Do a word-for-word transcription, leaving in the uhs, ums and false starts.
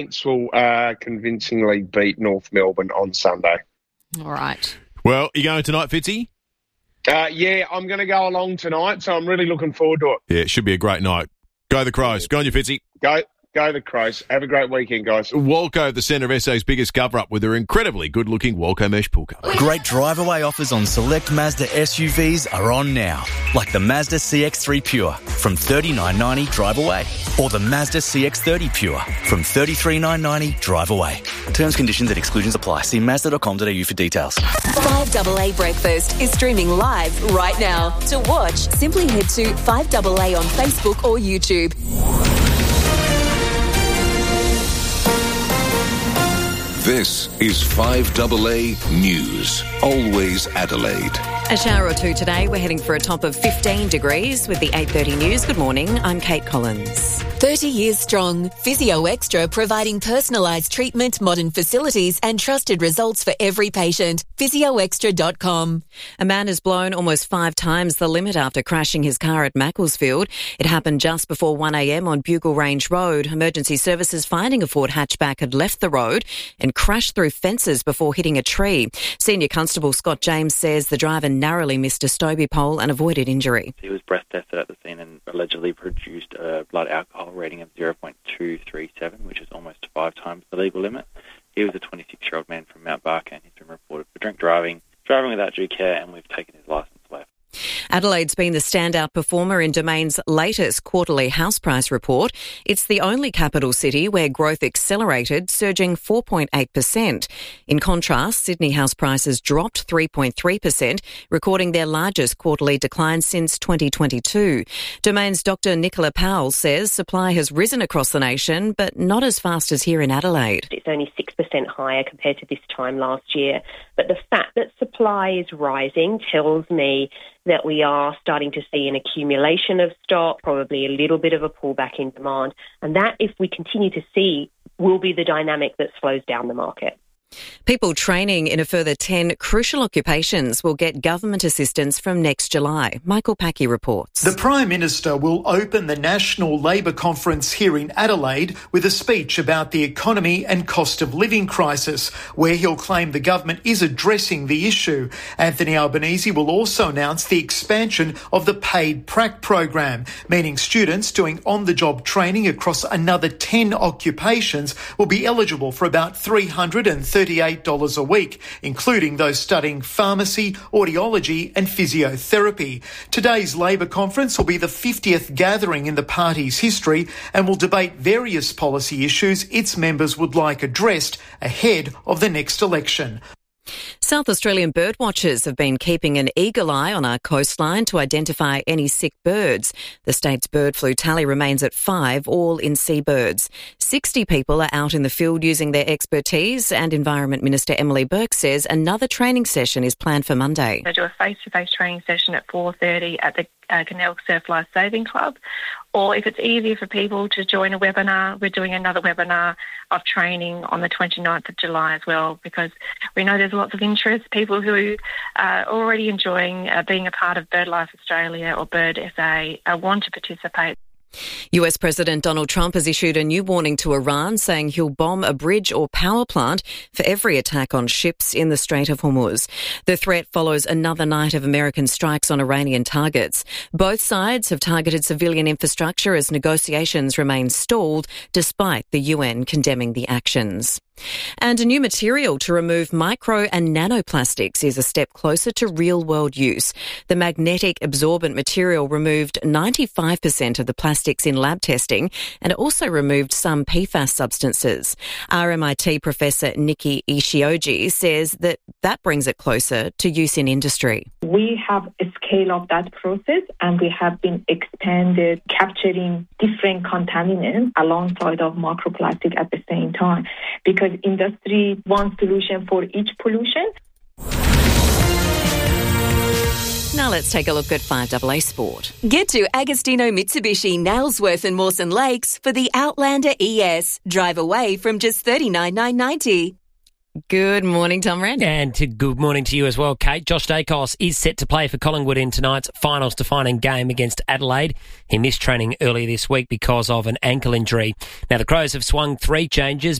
Saints will uh, convincingly beat North Melbourne on Sunday. All right. Well, you going tonight, Fitzy? Uh, yeah, I'm going to go along tonight, so I'm really looking forward to it. Yeah, it should be a great night. Go the Crows. Go on you, Fitzy. Go. Go the Crows. Have a great weekend, guys. Walco, the centre of S A's biggest cover-up with their incredibly good-looking Walco mesh pool cover. Great drive-away offers on select Mazda S U Vs are on now, like the Mazda C X three Pure from thirty-nine ninety drive away, or the Mazda C X thirty Pure from thirty-three nine ninety drive away. Terms, conditions and exclusions apply. See mazda dot com dot a u for details. five A A Breakfast is streaming live right now. To watch, simply head to five A A on Facebook or YouTube. This is five A A News. Always Adelaide. A shower or two today. We're heading for a top of fifteen degrees with the eight thirty news. Good morning. I'm Kate Collins. thirty years strong. Physio Extra providing personalised treatment, modern facilities and trusted results for every patient. physio extra dot com. A man has blown almost five times the limit after crashing his car at Macclesfield. It happened just before one a m on Bugle Range Road. Emergency services finding a Ford hatchback had left the road and crashed through fences before hitting a tree. Senior Constable Scott James says the driver narrowly missed a Stobie pole and avoided injury. He was breath tested at the scene and allegedly produced a blood alcohol rating of zero point two three seven, which is almost five times the legal limit. He was a twenty-six-year-old man from Mount Barker and he's been reported for drink driving, driving without due care, and we've taken his licence away. Adelaide been the standout performer in Domain's latest quarterly house price report. It's the only capital city where growth accelerated, surging four point eight percent. In contrast, Sydney house prices dropped three point three percent, recording their largest quarterly decline since twenty twenty-two. Domain's Doctor Nicola Powell says supply has risen across the nation, but not as fast as here in Adelaide. It's only six percent higher compared to this time last year. But the fact that supply is rising tells me that we are starting to see an accumulation of stock, probably a little bit of a pullback in demand. And that, if we continue to see, will be the dynamic that slows down the market. People training in a further ten crucial occupations will get government assistance from next July. Michael Packy reports. The Prime Minister will open the National Labour Conference here in Adelaide with a speech about the economy and cost of living crisis, where he'll claim the government is addressing the issue. Anthony Albanese will also announce the expansion of the paid prac program, meaning students doing on-the-job training across another ten occupations will be eligible for about three hundred thirty-eight dollars a week, including those studying pharmacy, audiology and physiotherapy. Today's Labor conference will be the fiftieth gathering in the party's history and will debate various policy issues its members would like addressed ahead of the next election. South Australian bird watchers have been keeping an eagle eye on our coastline to identify any sick birds. The state's bird flu tally remains at five, all in seabirds. sixty people are out in the field using their expertise, and Environment Minister Emily Burke says another training session is planned for Monday. They do a face-to-face training session at four thirty at the uh, Canal Surf Life Saving Club. Or if it's easier for people to join a webinar, we're doing another webinar of training on the twenty-ninth of July as well, because we know there's lots of interest, people who are already enjoying uh, being a part of BirdLife Australia or Bird S A uh, want to participate. U S President Donald Trump has issued a new warning to Iran, saying he'll bomb a bridge or power plant for every attack on ships in the Strait of Hormuz. The threat follows another night of American strikes on Iranian targets. Both sides have targeted civilian infrastructure as negotiations remain stalled, despite the U N condemning the actions. And a new material to remove micro and nanoplastics is a step closer to real-world use. The magnetic absorbent material removed ninety-five percent of the plastics in lab testing, and it also removed some P FAS substances. R M I T professor Nikki Ishioji says that that brings it closer to use in industry. We have scaled up that process, and we have been expanded, capturing different contaminants alongside of microplastic at the same time, because industry wants solution for each pollution. Now let's take a look at five A A Sport. Get to Agostino Mitsubishi, Nailsworth and Mawson Lakes for the Outlander E S. Drive away from just thirty-nine thousand nine hundred ninety dollars. Good morning, Tom Wren. And to good morning to you as well, Kate. Josh Dacos is set to play for Collingwood in tonight's finals-defining game against Adelaide. He missed training earlier this week because of an ankle injury. Now, the Crows have swung three changes.